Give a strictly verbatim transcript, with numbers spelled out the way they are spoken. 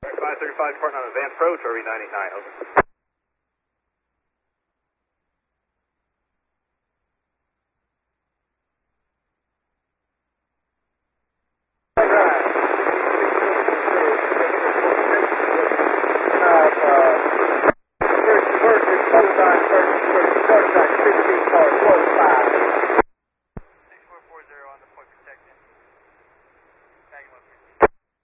five thirty-five, departing on advanced approach, R V ninety-nine, over.